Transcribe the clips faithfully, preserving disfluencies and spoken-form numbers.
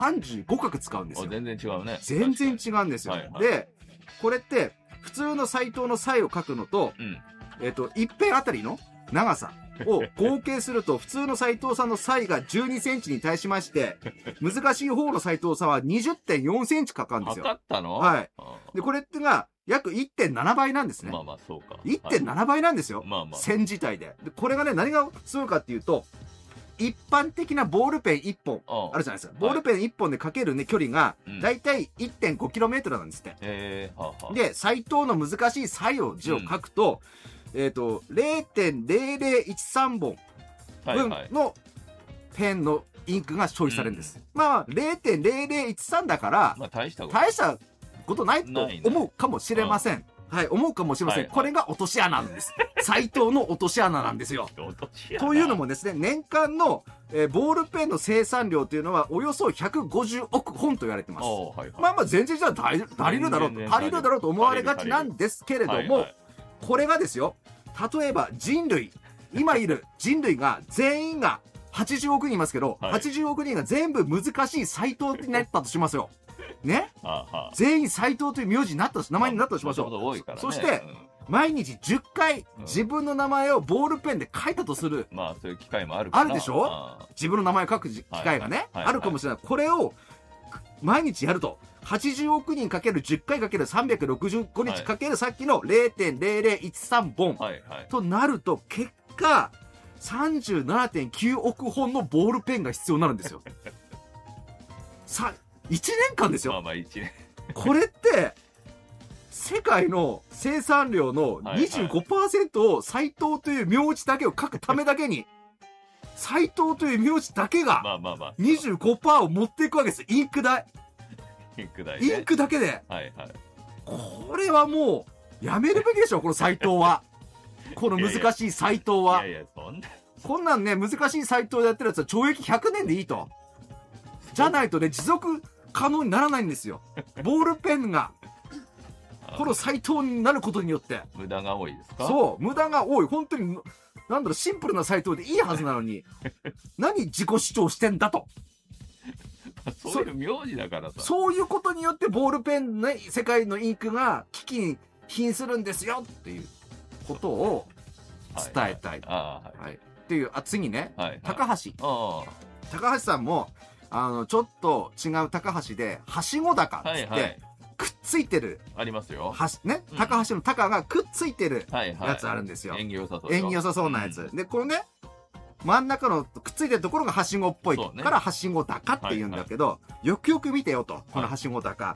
さんじゅうご画使うんですよ。 全然違うね。 全然違うんですよ。はいはい、で、これって、普通のサイトウのサイを書くのと、うん、えっと、一辺あたりの長さを合計すると、普通のサイトウさんのサイがじゅうにセンチに対しまして、難しい方のサイトウさんは にじゅってんよんセンチかかるんですよ。 測ったの？ はい。で、これってが、約 いってんなな 倍なんですね。 まあまあ、そうか。 いってんなな 倍なんですよ。 まあまあ。 線自体で。で、これがね、何がすごいかっていうと、一般的なボールペンいっぽんあるじゃないですか。ボールペンいっぽんでかけるね、距離が、だいたい いってんごキロメートル なんですって。 へー、はあはあ、 で、サイトウの難しいサイを字を書くと、うん、えっと、れいてんぜろぜろいちさん 本分のペンのインクが消費されるんです。うん、まあ、れいてんぜろぜろいちさん だから、 まあ、大したこと大したことないと思うかもしれません。はい、思うかもしれません。はいはい、これが落とし穴なんです。サイトウの落とし穴なんですよ。というのもですね、年間の、えー、ボールペンの生産量というのはおよそひゃくごじゅうおくほんと言われてます。はいはい、まあまあ全然じゃあ足りるだろうと、足りるだろうと思われがちなんですけれども、はいはい、これがですよ、例えば人類、今いる人類が全員がはちじゅうおくにんいますけど、はい、はちじゅうおくにんが全部難しいサイトウになったとしますよ。ね、はあはあ、全員斎藤という名字になった名前になったとしましょう。多いからね、そして、うん、毎日じゅっかい自分の名前をボールペンで書いたとする。 まあそういう機会もあるからあるでしょ。自分の名前を書く機会がね、はいはい、あるかもしれない。これを毎日やるとはちじゅうおくにんかけるじゅっかいかけるさんびゃくろくじゅうごにちかけるさっきの れいてんぜろぜろいちさん 本となると結果さんじゅうななてんきゅうおくほんのボールペンが必要になるんですよ。さいちねんかんですよ。 まあまあいちねんこれって世界の生産量の にじゅうごパーセント を斎藤という名字だけを書くためだけに斎藤という名字だけが にじゅうごパーセント を持っていくわけです。インク代インク代、ね、 インクだけで、 はいはい、 これはもうやめるべきでしょこの斎藤は。この難しい斎藤は。 いやいやそんなこんなんね難しい斎藤でやってるやつは懲役ひゃくねんでいいと。じゃないとね持続可能にならないんですよ。ボールペンがこの斎藤になることによって無駄が多いですか。 そう無駄が多い。本当になんだろうシンプルな斎藤でいいはずなのに何自己主張してんだと。 そういう名字だからさ。 そういうことによってボールペンね世界のインクが危機に瀕するんですよっていうことを伝えたい。はいはい、っていうあ次ね、はいはい、高橋高橋さんもあのちょっと違う高橋ではしご高っつって、はいはい、くっついてるありますよ。 はしね、うん、高橋の高がくっついてるやつあるんですよ。 縁起良さそう。 縁起良さそうなやつ、うん、でこのね真ん中のくっついてるところがはしごっぽいからはしご高って言うんだけど、はいはい、よくよく見てよとこのはしご高、はい、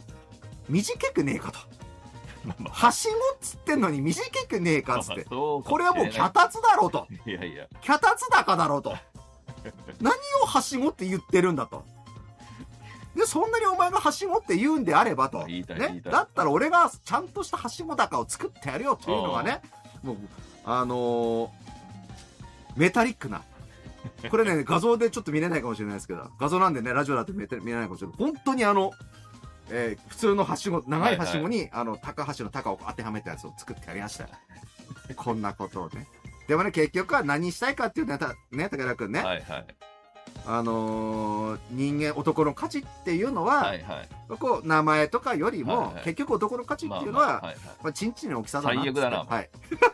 短くねえかと。はしごっつってんのに短くねえかっつって、これはもう脚立だろうと。 いやいや脚立高だろうと。何をはしごって言ってるんだと。でそんなにお前がはしごって言うんであればと、ね、だったら俺がちゃんとしたはしご高を作ってやるよというのがね、もうあのー、メタリックなこれね画像でちょっと見れないかもしれないですけど、画像なんでねラジオだと見れないかもしれない。本当にあの、えー、普通のはしご長いはしごに、はいはい、あの高橋の高を当てはめたやつを作ってやりましたこんなことをね。でもね結局は何したいかっていうのはね武田君ね、はいはい、あのー、人間男の価値っていうのは、はいはい、こう名前とかよりも、はいはい、結局男の価値っていうのは、まあまあはいはい、まあ、チンチンの大きさだな。 最悪だな、 はい、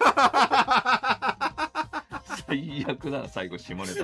最悪だな最後下ネタで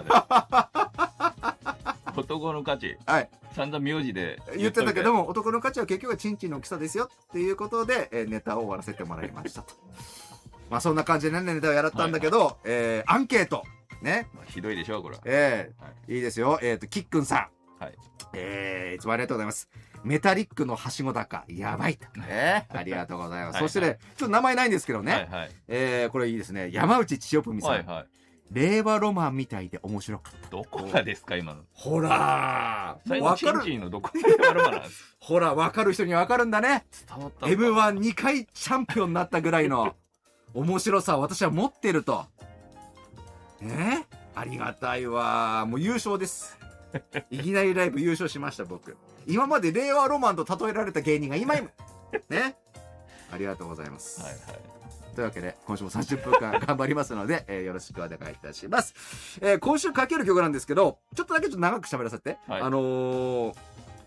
男の価値、はい、ちゃんと名字で言ってたけども男の価値は結局はチンチンの大きさですよっていうことで、えー、ネタを終わらせてもらいましたとまあそんな感じでねネタをやらったんだけど、はいはい、えー、アンケートね、 まあ、ひどいでしょこれは。 えーはい、いいですよ。えっ、ー、とキックンさん、はい、えー、いつもありがとうございます。メタリックのはしご高やばいと、えー、ありがとうございます。はいはい、そしてねちょっと名前ないんですけどね、はいはい、えー、これいいですね。山内千代文さん、はいはい、令和ロマンみたいで面白かった。 どこがですか今の。 ほらーわかる。チンチンのどこが令和ロマンなんですかほら分かる人に分かるんだね。 伝わった。 エムワンに 回チャンピオンになったぐらいの面白さを私は持ってると。えー、ありがたいわ。もう優勝ですいきなりライブ優勝しました僕。今まで令和ロマンと例えられた芸人が今今ね、ありがとうございます。はいはい。というわけで今週もさんじゅっぷんかん頑張りますので、えー、よろしくお願いいたします。えー、今週かける曲なんですけどちょっとだけちょっと長く喋らせて、はい、あのー